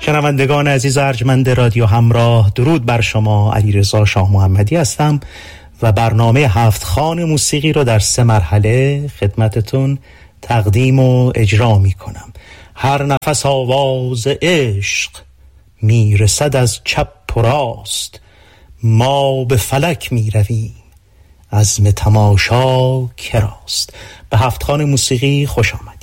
شنوندگان عزیز ارجمند رادیو همراه، درود بر شما. علیرضا شاه محمدی هستم و برنامه 7 خوان موسیقی رو در 3 مرحله خدمتتون تقدیم و اجرا می کنم. هر نفس آواز عشق میرسد از چپ و راست، ما به فلک می رویم عزم تماشا کراست. به 7 خوان موسیقی خوش آمد.